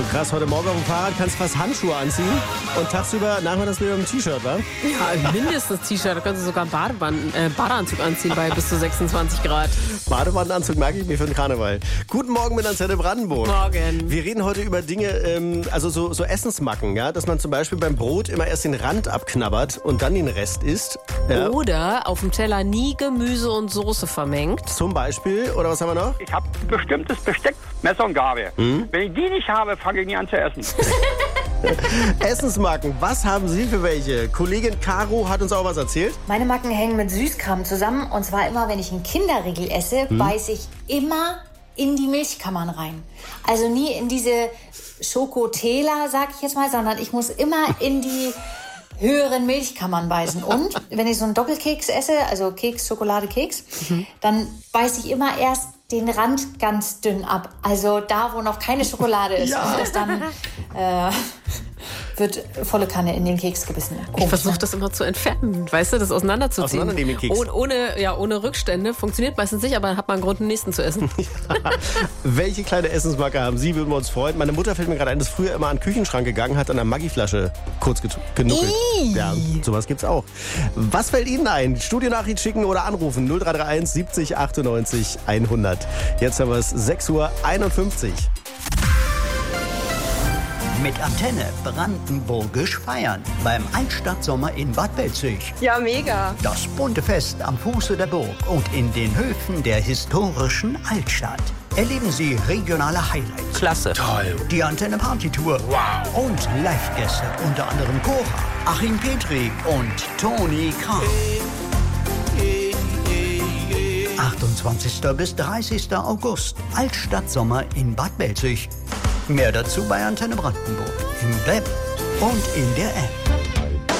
So krass, heute Morgen auf dem Fahrrad kannst du fast Handschuhe anziehen und tagsüber nachmittags wieder mit dem T-Shirt, wa? Ja, mindestens T-Shirt. Da kannst du sogar einen Badeanzug anziehen bei bis zu 26 Grad. Badewannenanzug mag ich mir für den Karneval. Guten Morgen mit Antenne Brandenburg. Morgen. Wir reden heute über Dinge, also so Essensmacken, ja? Dass man zum Beispiel beim Brot immer erst den Rand abknabbert und dann den Rest isst. Ja? Oder auf dem Teller nie Gemüse und Soße vermengt. Zum Beispiel, oder was haben wir noch? Ich habe ein bestimmtes Besteck, Messer und Gabel. Wenn ich die nicht habe, fange ich nie an zu essen. Essensmacken, was haben Sie für welche? Kollegin Caro hat uns auch was erzählt. Meine Macken hängen mit Süßkram zusammen. Und zwar immer, wenn ich einen Kinderriegel esse, beiß ich immer in die Milchkammern rein. Also nie in diese Schokoteler, sag ich jetzt mal, sondern ich muss immer in die höheren Milchkammern beißen. Und wenn ich so einen Doppelkeks esse, also Keks, Schokolade, Keks, dann beiße ich immer erst den Rand ganz dünn ab. Also da, wo noch keine Schokolade ist. Ja. Und erst dann wird volle Kanne in den Keks gebissen. Ich versuche das immer zu entfernen, weißt du, das auseinanderzuziehen. Auseinandernehmen den Keks. Ohne Rückstände. Funktioniert meistens nicht, aber dann hat man einen Grund, den nächsten zu essen. Welche kleine Essensmacke haben Sie? Würden wir uns freuen. Meine Mutter fällt mir gerade ein, ist früher immer an den Küchenschrank gegangen, hat an der Maggi-Flasche kurz genuckelt. Ja, sowas gibt's auch. Was fällt Ihnen ein? Studionachricht schicken oder anrufen 0331 70 98 100. Jetzt haben wir es 6:51 Uhr. Mit Antenne brandenburgisch feiern beim Altstadtsommer in Bad Belzig. Ja, mega. Das bunte Fest am Fuße der Burg und in den Höfen der historischen Altstadt. Erleben Sie regionale Highlights. Klasse. Toll. Die Antenne Partytour. Wow. Und Live-Gäste, unter anderem Cora, Achim Petri und Toni Kraus. 28. bis 30. August. Altstadtsommer in Bad Belzig. Mehr dazu bei Antenne Brandenburg, im Web und in der App.